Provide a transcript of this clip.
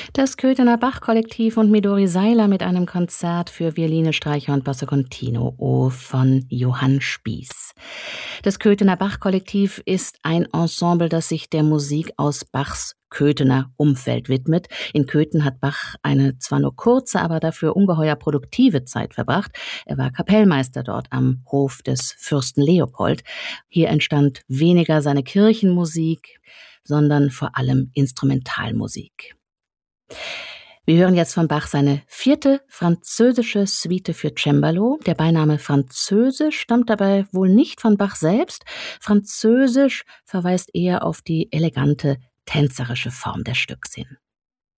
Das Köthener Bach-Kollektiv und Midori Seiler mit einem Konzert für Violine, Streicher und Basso Continuo von Johann Spieß. Das Köthener Bach-Kollektiv ist ein Ensemble, das sich der Musik aus Bachs Köthener Umfeld widmet. In Köthen hat Bach eine zwar nur kurze, aber dafür ungeheuer produktive Zeit verbracht. Er war Kapellmeister dort am Hof des Fürsten Leopold. Hier entstand weniger seine Kirchenmusik, sondern vor allem Instrumentalmusik. Wir hören jetzt von Bach seine 4. französische Suite für Cembalo. Der Beiname Französisch stammt dabei wohl nicht von Bach selbst. Französisch verweist eher auf die elegante, tänzerische Form des Stücks hin.